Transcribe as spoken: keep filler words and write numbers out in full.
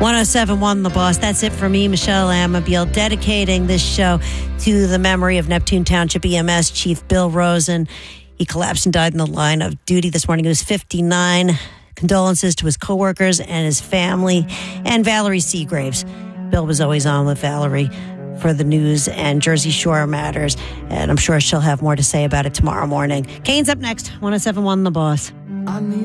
one oh seven point one The Boss. That's it for me, Michelle Amabile, dedicating this show to the memory of Neptune Township E M S Chief Bill Rosen. He collapsed and died in the line of duty this morning. He was fifty-nine. Condolences to his coworkers and his family, and Valerie Seagraves. Bill was always on with Valerie for the news and Jersey Shore matters, and I'm sure she'll have more to say about it tomorrow morning. Kane's up next. one oh seven point one The Boss.